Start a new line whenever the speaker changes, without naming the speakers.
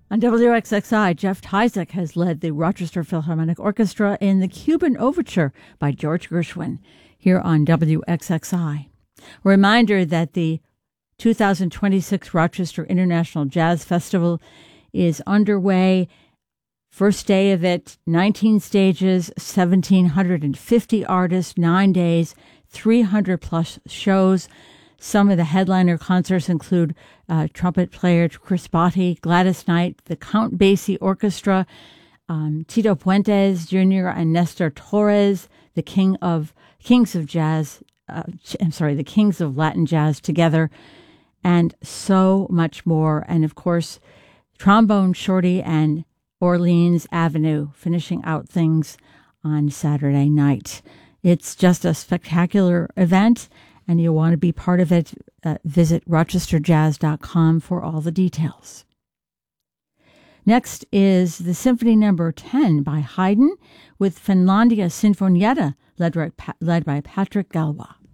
On WXXI, Jeff Tyzek has led the Rochester Philharmonic Orchestra in the Cuban Overture by George Gershwin here on WXXI. A reminder that the 2026 Rochester International Jazz Festival is underway. First day of it, 19 stages, 1,750 artists, 9 days, 300 plus shows. Some of the headliner concerts include trumpet player Chris Botti, Gladys Knight, the Count Basie Orchestra, Tito Puentes Jr. and Nestor Torres, the Kings of Latin Jazz together, and so much more. And of course, Trombone Shorty and Orleans Avenue finishing out things on Saturday night. It's just a spectacular event, and you want to be part of it. Visit rochesterjazz.com for all the details. Next is the Symphony No. 10 by Haydn with Finlandia Sinfonietta, led by Patrick Galois.